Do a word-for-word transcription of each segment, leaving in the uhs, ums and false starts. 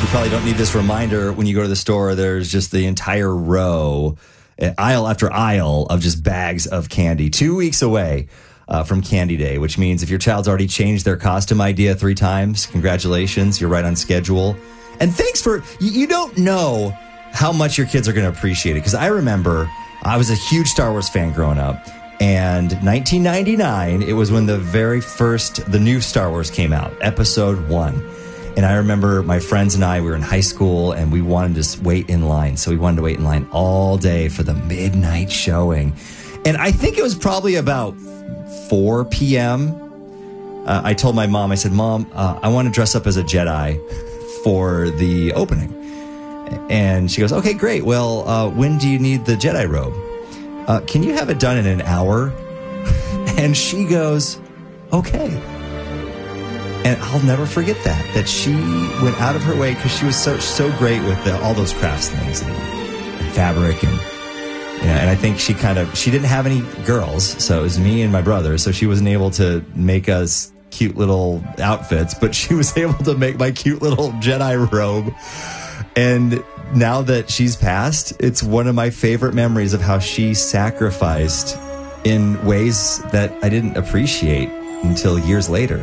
probably don't need this reminder when you go to the store. There's just the entire row, aisle after aisle of just bags of candy. Two weeks away uh, from Candy Day, which means if your child's already changed their costume idea three times, congratulations, you're right on schedule. And thanks for, you, you don't know how much your kids are going to appreciate it. Because I remember I was a huge Star Wars fan growing up. And nineteen ninety-nine, it was when the very first, the new Star Wars came out, episode one. And I remember my friends and I, we were in high school and we wanted to wait in line. So we wanted to wait in line all day for the midnight showing. And I think it was probably about four p.m. Uh, I told my mom, I said, Mom, uh, I want to dress up as a Jedi for the opening. And she goes, okay, great. Well, uh, when do you need the Jedi robe? Uh, can you have it done in an hour? And she goes, okay. And I'll never forget that, that she went out of her way because she was so so great with the, all those crafts things and, and fabric. And, you know, and I think she kind of, she didn't have any girls, so it was me and my brother. So she wasn't able to make us cute little outfits, but she was able to make my cute little Jedi robe. And now that she's passed, it's one of my favorite memories of how she sacrificed in ways that I didn't appreciate until years later.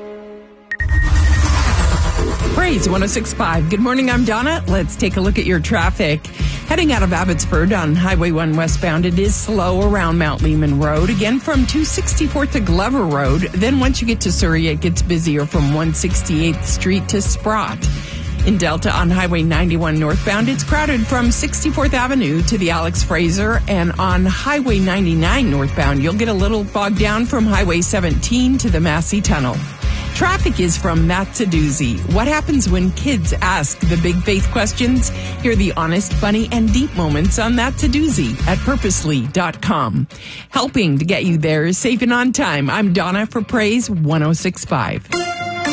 Praise one oh six point five. Good morning, I'm Donna. Let's take a look at your traffic. Heading out of Abbotsford on Highway one westbound, it is slow around Mount Lehman Road. Again, from two sixty-fourth to Glover Road. Then once you get to Surrey, it gets busier from one sixty-eighth Street to Sprott. In Delta on Highway ninety-one northbound, it's crowded from sixty-fourth Avenue to the Alex Fraser. And on Highway ninety-nine northbound, you'll get a little bogged down from Highway seventeen to the Massey Tunnel. Traffic is from Matt Teduzzi. What happens when kids ask the big faith questions? Hear the honest, funny, and deep moments on Matt Teduzzi at purposely dot com. Helping to get you there is Safe and On Time. I'm Donna for Praise one oh six point five.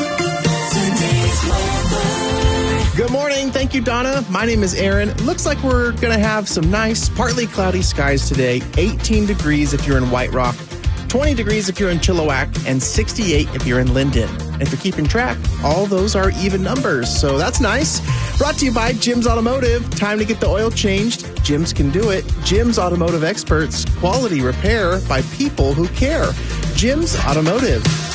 Good morning. Thank you, Donna. My name is Aaron. Looks like we're going to have some nice, partly cloudy skies today. eighteen degrees if you're in White Rock, twenty degrees if you're in Chilliwack, and sixty-eight if you're in Linden. If you're keeping track, all those are even numbers, so that's nice. Brought to you by Jim's Automotive. Time to get the oil changed. Jim's can do it. Jim's Automotive Experts. Quality repair by people who care. Jim's Automotive.